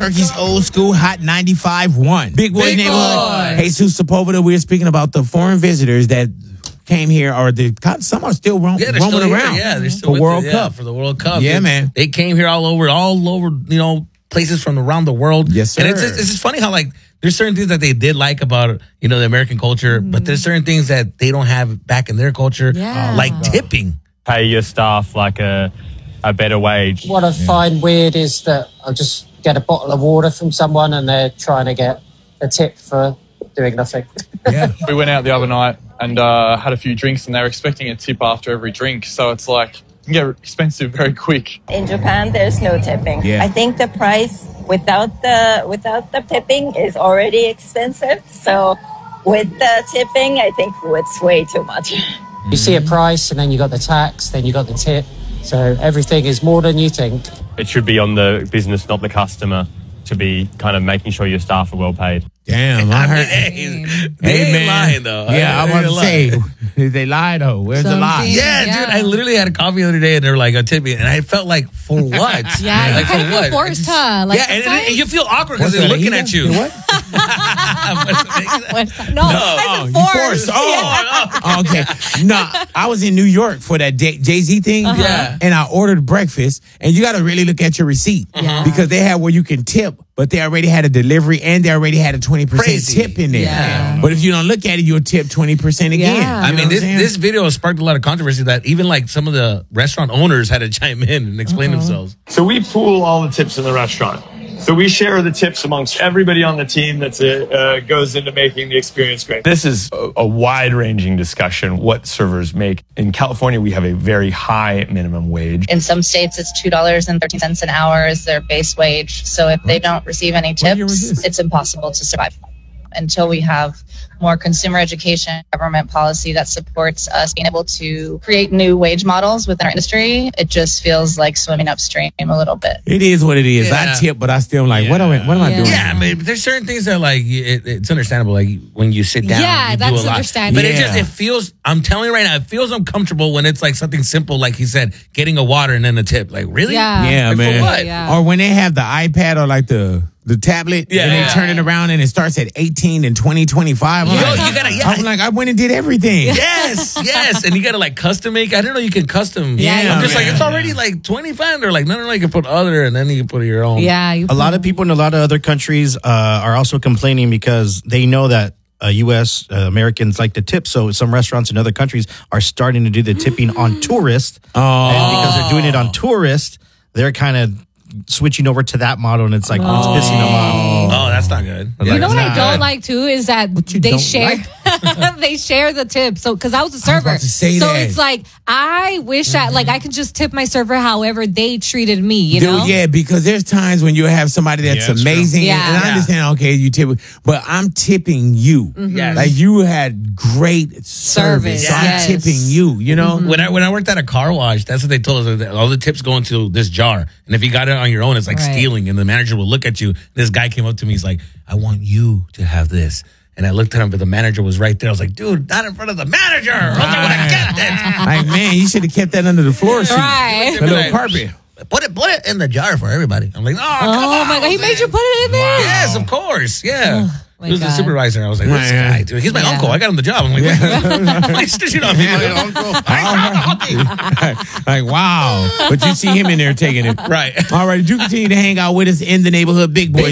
Albuquerque's old school Hot 95.1. Big Boy Neighborhood. Jesus Sepulveda. We were speaking about the foreign visitors that came here, or some are still roaming around. Yeah, they're still for World Cup. For the World Cup. Yeah, man. They came here all over, places from around the world. Yes, sir. And it's just funny how, like, there's certain things that they did like about, the American culture, but there's certain things that they don't have back in their culture, like tipping. Pay your staff like a better wage. What I find weird is that I'll just get a bottle of water from someone and they're trying to get a tip for doing nothing. Yeah. We went out the other night and had a few drinks, and they were expecting a tip after every drink. So it's like, it can get expensive very quick. In Japan, there's no tipping. Yeah. I think the price without the tipping is already expensive. So with the tipping, I think it's way too much. You see a price and then you got the tax, then you got the tip. So everything is more than you think. It should be on the business, not the customer, to be kind of making sure your staff are well paid. Damn, I heard. They ain't lying, though. Yeah, I want to say, they lie, though. Where's the lie? Yeah, dude, I literally had a coffee the other day, and they were like, tip me. And I felt like, for what? Yeah, like, you kind of feel forced, huh? Like, and you feel awkward because they're looking at you. What? No, you forced. Okay. No, I was in New York for that Jay-Z thing. Yeah. And I ordered breakfast, and you got to really look at your receipt because they had where you can tip, but they already had a delivery and they already had a 20% tip in there. Yeah. But if you don't look at it, you'll tip 20% again. Yeah. I mean, this video sparked a lot of controversy that even like some of the restaurant owners had to chime in and explain themselves. So we pool all the tips in the restaurant. So we share the tips amongst everybody on the team that goes into making the experience great. This is a wide-ranging discussion, what servers make. In California, we have a very high minimum wage. In some states, it's $2.13 an hour is their base wage. So if they don't receive any tips, it's impossible to survive. Until we have more consumer education, government policy that supports us being able to create new wage models within our industry, it just feels like swimming upstream a little bit. It is what it is. Yeah. I tip, but I still am like, what am I doing? Yeah, but there's certain things that like it's understandable. Like when you sit down, you that's do a lot. understandable. But it feels. I'm telling you right now, it feels uncomfortable when it's like something simple, like he said, getting a water and then a tip. Like really? Yeah, Like, man. for what? Yeah. Or when they have the iPad or like the tablet, and they turn it around and it starts at 18 and 20, 25. I'm like, I went and did everything. Yes. And you gotta like custom make. I didn't know you can custom. Yeah, I'm just man. like, it's already like 25. They're like, no, you can put other and then you can put your own. Yeah. A lot of people in a lot of other countries are also complaining because they know that U.S. Americans like to tip. So some restaurants in other countries are starting to do the tipping on tourists. And because they're doing it on tourists, they're kind of switching over to that model, and it's like, it's pissing them off. Oh, that's not good. You know what I don't like too is that they share they share the tip. So because I was a server, it's like I wish I could just tip my server however they treated me. You know? Yeah, because there's times when you have somebody that's amazing, and I understand. Okay, you tip, but I'm tipping you. Yes. Like you had great service. So I'm tipping you. You know, when I worked at a car wash, that's what they told us. All the tips go into this jar, and if you got it on your own, it's like stealing. And the manager will look at you. This guy came up to me. He's like, "I want you to have this." And I looked at him, but the manager was right there. I was like, "Dude, not in front of the manager. Or else I would have kept it." Like, man, you should have kept that under the floor sheet, Right. the little carpet. Put it in the jar for everybody. I'm like, come on, my God, he made you put it in there. Yes, of course. Yeah. my He was the God. supervisor. I was like, this guy, dude. He's my uncle. I got him the job. I'm like, wait, snitching on me. Like, wow. But you see him in there taking it. Right. All right. You continue to hang out with us in the neighborhood, Big Boy